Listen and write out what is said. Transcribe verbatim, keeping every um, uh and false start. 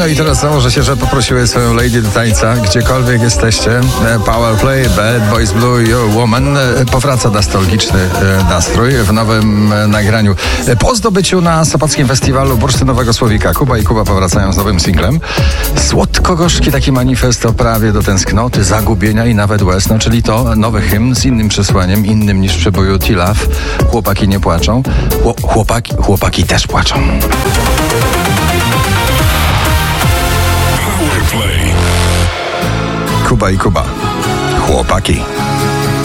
No i teraz założę się, że poprosiłeś swoją lady do tańca, gdziekolwiek jesteście. Power Play, Bad Boys Blue, Your Woman. Powraca nostalgiczny nastrój w nowym nagraniu. Po zdobyciu na Sopockim Festiwalu Bursztynowego Słowika Kuba i Kuba powracają z nowym singlem. Słodko-gorzki taki manifest o prawie do tęsknoty, zagubienia i nawet łez. No, czyli to nowy hymn z innym przesłaniem, innym niż w przeboju T-Love. Chłopaki nie płaczą. Chłopaki, chłopaki też płaczą. Kuba i Kuba. Chłopaki.